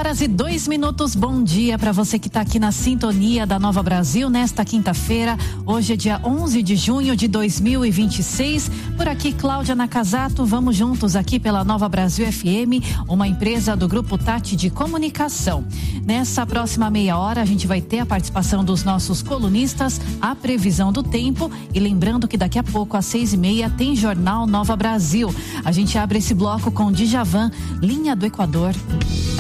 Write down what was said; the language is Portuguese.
8h02. Bom dia para você que está aqui na sintonia da Nova Brasil nesta quinta-feira. Hoje é dia 11 de junho de 2026. Por aqui, Cláudia Nakazato. Vamos juntos aqui pela Nova Brasil FM, uma empresa do Grupo Tati de Comunicação. Nessa próxima meia hora, a gente vai ter a participação dos nossos colunistas, a previsão do tempo e lembrando que daqui a pouco, às 6h30, tem Jornal Nova Brasil. A gente abre esse bloco com Djavan, Linha do Equador.